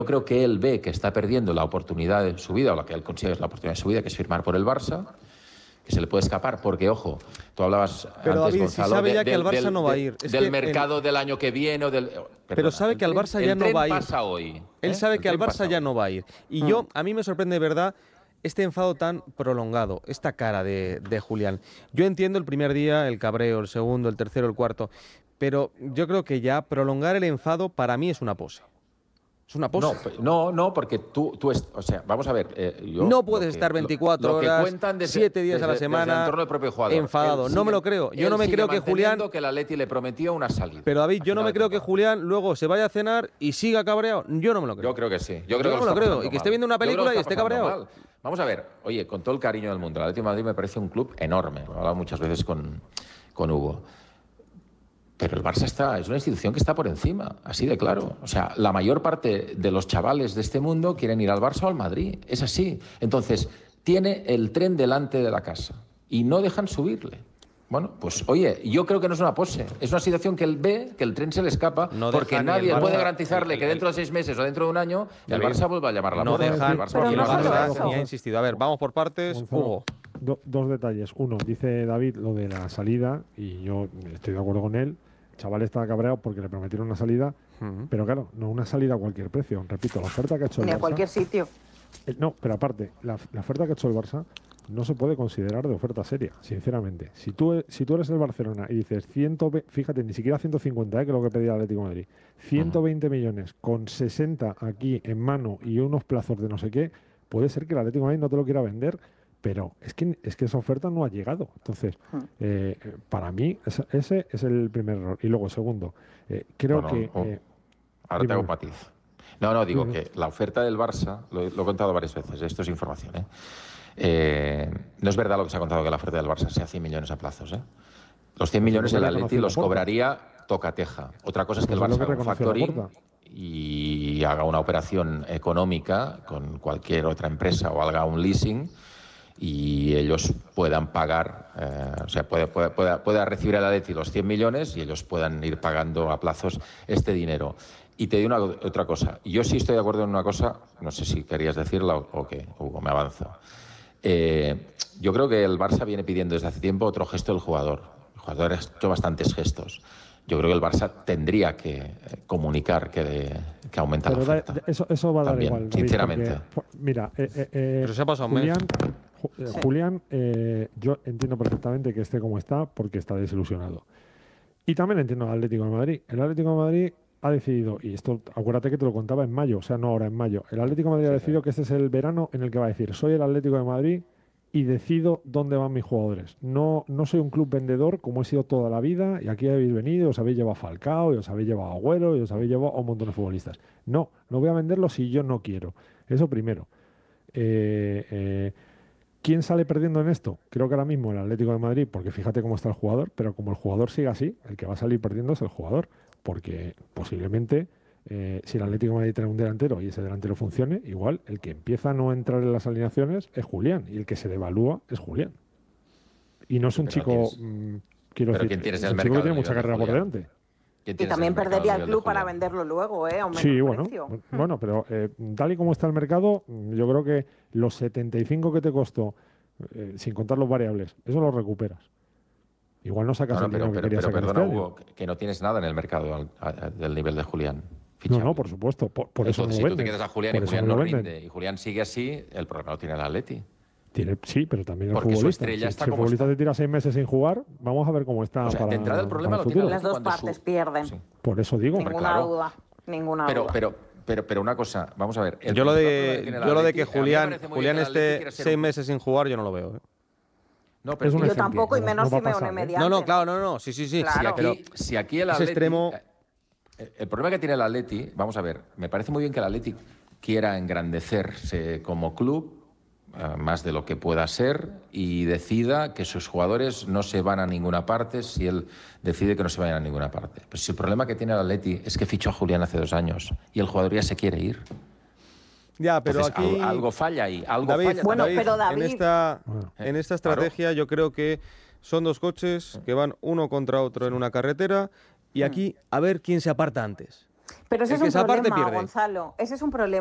creo que él ve que está perdiendo la oportunidad de su vida, o la que él considera es la oportunidad de su vida, que es firmar por el Barça, que se le puede escapar, porque, ojo, tú hablabas pero antes, David, Gonzalo, si sabe ya que al Barça no va a ir. del mercado del año que viene. Pero sabe que al Barça ya no va a ir. Pasa hoy. Él sabe que al Barça ya no va a ir. Y a mí me sorprende de verdad este enfado tan prolongado, esta cara de Julián. Yo entiendo el primer día, el cabreo, el segundo, el tercero, el cuarto, pero yo creo que ya prolongar el enfado para mí es una pose. Es una pose. No, porque tú o sea, vamos a ver. No puedes estar 24 horas, 7 días a la semana enfadado. No me lo creo. Yo no me creo que Julián... que el Atleti le prometió una salida. Pero David, yo no me creo que Julián luego se vaya a cenar y siga cabreado. Yo no me lo creo. Yo creo que sí. Yo no me lo creo. Y que esté viendo una película y esté cabreado. Mal. Vamos a ver. Oye, con todo el cariño del mundo, el Atlético de Madrid me parece un club enorme. Lo he hablado muchas veces con Hugo. Pero el Barça es una institución que está por encima, así de claro. O sea, la mayor parte de los chavales de este mundo quieren ir al Barça o al Madrid. Es así. Entonces, tiene el tren delante de la casa y no dejan subirle. Bueno, pues oye, yo creo que no es una pose. Es una situación que él ve, que el tren se le escapa, porque nadie puede garantizarle que dentro de 6 meses o dentro de un año el Barça vuelva a llamar la puerta. No dejan, y el Barça ni ha insistido. A ver, vamos por partes. Hugo. Dos detalles. Uno, dice David lo de la salida, y yo estoy de acuerdo con él. El chaval está cabreado porque le prometieron una salida, pero claro, no una salida a cualquier precio. Repito, la oferta que ha hecho el Barça... Ni a cualquier sitio. No, pero aparte, la oferta que ha hecho el Barça no se puede considerar de oferta seria, sinceramente. Si tú eres el Barcelona y dices, fíjate, ni siquiera 150, que es lo que pedía el Atlético de Madrid, 120 millones con 60 aquí en mano y unos plazos de no sé qué, puede ser que el Atlético de Madrid no te lo quiera vender, pero es que esa oferta no ha llegado. Entonces, para mí, ese es el primer error. Y luego, segundo, creo que... ahora te hago un matiz. No, digo que la oferta del Barça, lo he contado varias veces, esto es información, no es verdad lo que se ha contado, que la oferta del Barça sea 100 millones a plazos. Los 100 millones el Atleti los cobraría tocateja. Otra cosa es que el Barça haga un factoring y haga una operación económica con cualquier otra empresa o haga un leasing y ellos puedan pagar, o sea, pueda recibir el Atleti los 100 millones y ellos puedan ir pagando a plazos este dinero. Y te digo otra cosa. Yo sí estoy de acuerdo en una cosa, no sé si querías decirla o qué, Hugo, me avanzo. Yo creo que el Barça viene pidiendo desde hace tiempo otro gesto del jugador. El jugador ha hecho bastantes gestos. Yo creo que el Barça tendría que comunicar que aumenta la oferta. Eso va a dar también, igual. sinceramente. Porque, mira, pero se ha pasado Julián, yo entiendo perfectamente que esté como está porque está desilusionado. Y también entiendo al Atlético de Madrid. El Atlético de Madrid ha decidido, y esto acuérdate que te lo contaba en mayo, o sea, no ahora, en mayo. El Atlético de Madrid ha decidido que este es el verano en el que va a decir, soy el Atlético de Madrid y decido dónde van mis jugadores. No soy un club vendedor como he sido toda la vida y aquí habéis venido, os habéis llevado a Falcao, y os habéis llevado a Agüero, y os habéis llevado a un montón de futbolistas. No voy a venderlo si yo no quiero. Eso primero. ¿Quién sale perdiendo en esto? Creo que ahora mismo el Atlético de Madrid, porque fíjate cómo está el jugador, pero como el jugador sigue así, el que va a salir perdiendo es el jugador, porque posiblemente si el Atlético de Madrid tiene un delantero y ese delantero funcione, igual el que empieza a no entrar en las alineaciones es Julián y el que se devalúa es Julián. Y no es un chico, quiero decir, es un chico que tiene mucha carrera por delante. Y también perdería el club para venderlo luego, sí, bueno, pero tal y como está el mercado, yo creo que los 75 que te costó, sin contar los variables, eso lo recuperas. Igual no sacas el dinero que querías sacar. Perdona, Hugo, que no tienes nada en el mercado del nivel de Julián. Fichable. No, por supuesto. Por eso no si lo tú te quedas a Julián por y Julián no rinde, y Julián sigue así, el problema lo tiene el Atleti. Sí, pero también el porque futbolista. Si el futbolista te tira 6 meses sin jugar, vamos a ver cómo está. O sea, de entrada el problema lo tiene las dos partes pierden. Sí. Por eso digo. Ninguna duda. Pero una cosa, vamos a ver. Yo lo de que Julián esté 6 meses sin jugar, yo no lo veo. No, pero yo tampoco, y menos Simeone mediante. No, claro, no. Sí. Claro. Si aquí el Atleti, extremo... El problema que tiene el Atleti, vamos a ver, me parece muy bien que el Atleti quiera engrandecerse como club, más de lo que pueda ser, y decida que sus jugadores no se van a ninguna parte si él decide que no se vayan a ninguna parte. Pues si el problema que tiene el Atleti es que fichó a Julián hace 2 años y el jugador ya se quiere ir. Ya, pero entonces, aquí... algo falla ahí. David, en esta estrategia yo creo que son 2 coches que van uno contra otro en una carretera y aquí a ver quién se aparta antes. Pero ese El es que un se aparte problema, pierde. Gonzalo. Ese es un problema.